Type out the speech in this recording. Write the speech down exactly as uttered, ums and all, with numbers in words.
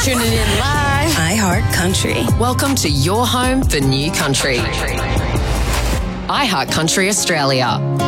Tuning in live. iHeart Country. Welcome to your home for new country. iHeart Country Australia.